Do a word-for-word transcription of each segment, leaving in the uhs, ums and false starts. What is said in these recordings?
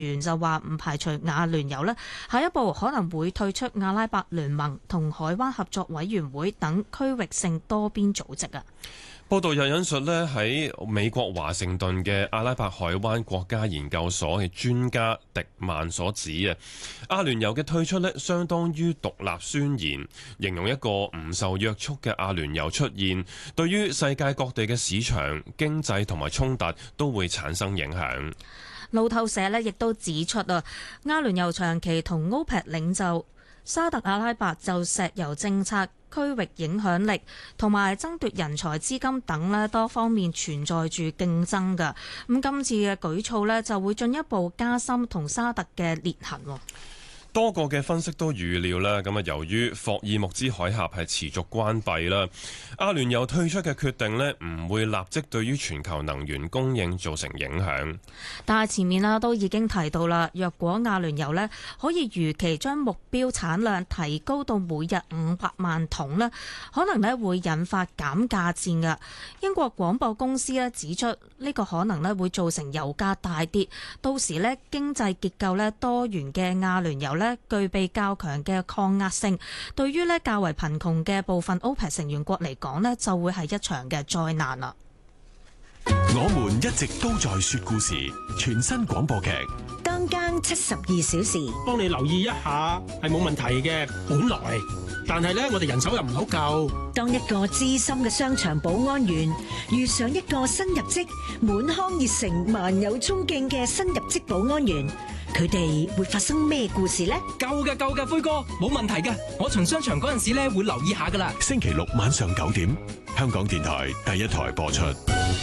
員就話唔排除阿聯酋呢下一步可能會退出阿拉伯聯盟同海灣合作委員會等區域性多邊組織啊。 報道又引述咧喺美國華盛頓嘅阿拉伯海灣國家研究所嘅專家迪曼所指啊，阿聯酋嘅退出咧相當於獨立宣言，形容一個唔受約束嘅阿聯酋出現，對於世界各地嘅市場、經濟同埋衝突都會產生影響。 路透社咧亦都指出啊，阿聯酋長期同歐佩克領袖沙特阿拉伯就石油政策、區域影響力同埋爭奪人才資金等咧多方面存在住競爭㗎。咁今次嘅舉措咧就會進一步加深同沙特嘅裂痕。 多個嘅分析都預料啦，咁啊由於霍爾木茲海峽係持續關閉啦，阿聯酋退出嘅決定呢唔會立即對於全球能源供應造成影響。 但係前面啦都已經提到啦，若果阿聯酋呢可以如期將目標產量提高到每日五百萬桶呢，可能呢會引發減價戰㗎。英國廣播公司呢指出，呢個可能呢會造成油價大跌，到時呢經濟結構呢多元嘅阿聯酋咧具備較強嘅抗壓性，對於咧較為貧窮嘅部分 OPEC 成員國嚟講咧，就會係一場嘅災難啦。 我們一直都在說故事，全新廣播劇《 當間七十二小時》， 幫你留意一下係冇問題嘅，本來，但係咧我哋人手又唔好夠。 當一個資深嘅商場保安員遇上一個新入職、滿腔熱誠、萬有衝勁嘅新入職保安員。佢哋會發生咩故事呢？ 夠嘅夠嘅，灰哥冇問題嘅。我巡商場嗰陣時咧會留意下噶啦。 星期六晚上九點，香港電台第一台播出。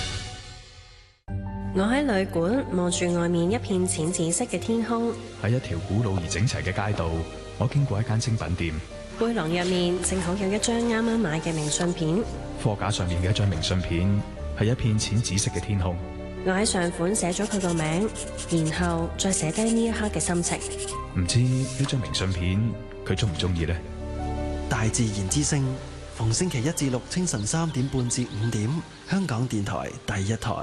我喺旅館望住外面一片淺紫色嘅天空。 喺一條古老而整齊嘅街道，我經過一間精品店。 背囊入面正好有一張啱啱買嘅明信片。 貨架上面嘅一張明信片係一片淺紫色嘅天空。 我喺上款寫咗佢個名，然後再寫低呢一刻嘅心情。 唔知呢張明信片佢中唔中意呢？ 大自然之聲，逢星期一至六清晨三點半至五點，香港電台第一台。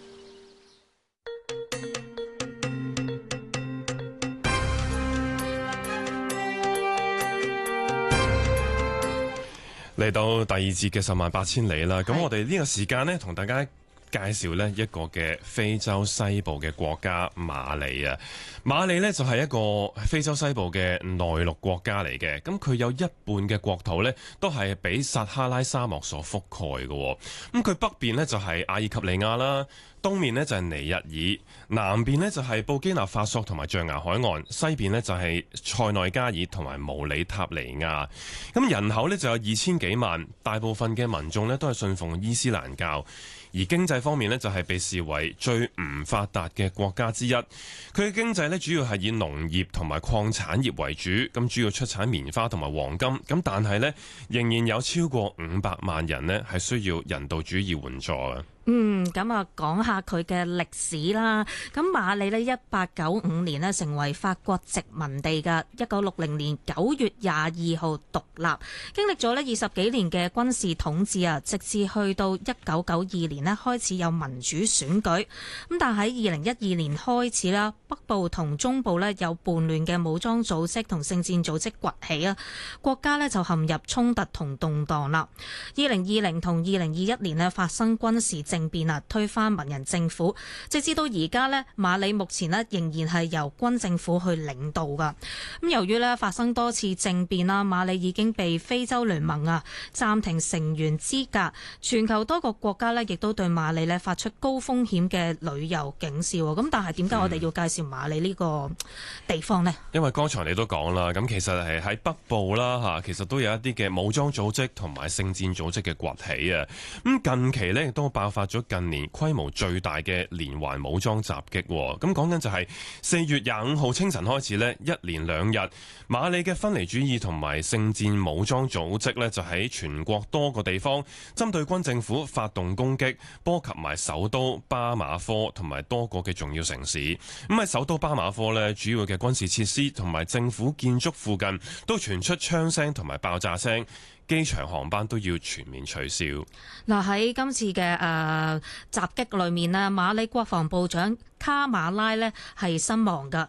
嚟到第二節嘅十萬八千里啦，咁我哋呢個時間呢，同大家介紹呢一個嘅非洲西部嘅國家馬里啊。馬里呢就係一個非洲西部嘅內陸國家嚟嘅，咁佢有一半嘅國土呢都係俾撒哈拉沙漠所覆蓋嘅。咁佢北邊呢就係阿爾及利亞啦，東面呢就係尼日爾，南邊呢就係布基納法索同埋象牙海岸，西邊呢就係塞內加爾同埋毛里塔尼亞。咁人口呢就有二千幾萬，大部分嘅民眾呢都係信奉伊斯蘭教。而經濟方面呢，就係被視為最唔發達嘅國家之一。佢嘅經濟呢，主要係以農業同埋礦產業為主，咁主要出產棉花同埋黃金。咁但係呢，仍然有超過五百萬人呢係需要人道主義援助嘅。 嗯，咁啊，講下佢嘅歷史啦。咁馬里呢，一八九五年呢成為法國殖民地嘅，一九六零年九月廿二號獨立，經歷咗呢二十幾年嘅軍事統治啊，直至去到一九九二年呢開始有民主選舉。咁但喺二零一二年開始啦，北部同中部呢有叛亂嘅武裝組織同聖戰組織崛起啊，國家呢就陷入衝突同動盪啦。二零二零同二零二一年呢發生軍事政變啊，推翻文人政府，直至到而家呢，馬里目前呢仍然係由軍政府去領導噶。咁由於呢發生多次政變啦，馬里已經被非洲聯盟啊暫停成員資格，全球多個國家呢亦都對馬里呢發出高風險嘅旅遊警示。咁但係點解我哋要介紹馬里呢個地方呢？ 因為剛才你都講啦，咁其實係喺北部啦嚇，其實都有一啲嘅武裝組織同埋聖戰組織嘅崛起啊。咁近期呢亦都爆發咗近年規模最大嘅連環武裝襲擊。咁講緊就係四月廿五號清晨開始呢，一連兩日，馬里嘅分離主義同埋聖戰武裝組織呢，就喺全國多個地方針對軍政府發動攻擊，波及埋首都巴馬科同埋多個嘅重要城市。咁喺首都巴馬科呢，主要嘅軍事設施同埋政府建築附近都傳出槍聲同埋爆炸聲。 機場航班都要全面取消。 嗱，喺今次嘅誒襲擊裏面咧，馬里國防部長卡馬拉呢係身亡㗎。